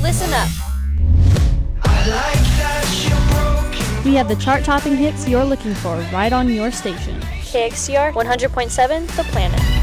Listen up. We have the chart-topping hits you're looking for right on your station. KXCR 100.7 The Planet.